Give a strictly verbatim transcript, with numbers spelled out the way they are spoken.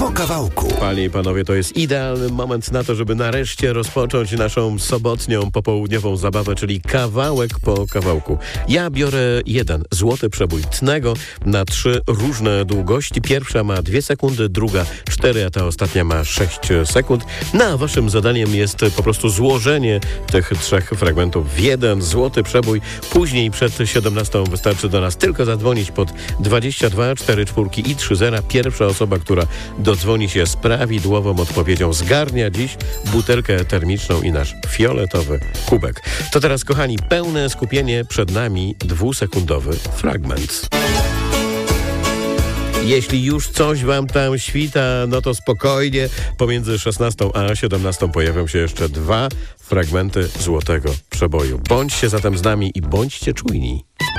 po kawałku. Panie i panowie, to jest idealny moment na to, żeby nareszcie rozpocząć naszą sobotnią, popołudniową zabawę, czyli kawałek po kawałku. Ja biorę jeden złoty przebój tnego na trzy różne długości. Pierwsza ma dwie sekundy, druga cztery, a ta ostatnia ma sześć sekund. No a waszym zadaniem jest po prostu złożenie tych trzech fragmentów w jeden złoty przebój. Później przed siedemnastą wystarczy do nas tylko zadzwonić pod dwadzieścia dwa cztery cztery i trzy zera. Pierwsza osoba, która dodzwoni się z prawidłową odpowiedzią, zgarnia dziś butelkę termiczną i nasz fioletowy kubek. To teraz, kochani, pełne skupienie, przed nami dwusekundowy fragment. Jeśli już coś wam tam świta, no to spokojnie. Pomiędzy szesnastą a siedemnastą pojawią się jeszcze dwa fragmenty złotego przeboju. Bądźcie zatem z nami i bądźcie czujni.